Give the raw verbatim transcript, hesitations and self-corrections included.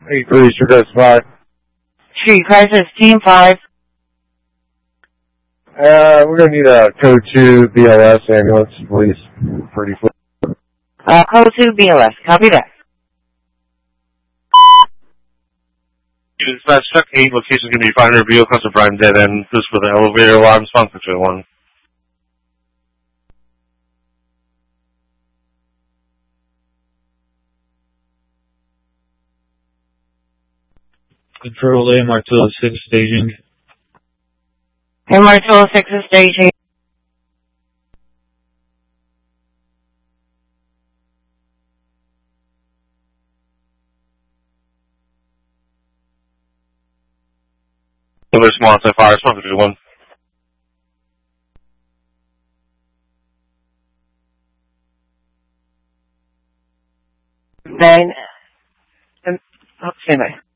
eight three, Street Crisis five. Street Crisis, Team five. Uh, we're going to need a code two B L S ambulance, please. Pretty quick. Uh, code two B L S. Copy that. Dispatch, check eight, location is going to be five hundred Beale, Cluster Prime, dead end. This for the elevator alarm, sponsor to one. Control A, Martillo six staging. And Martillo six is staging. Elevator sponsor, fire, sponsor to one. Nine. Um, oh, stand by.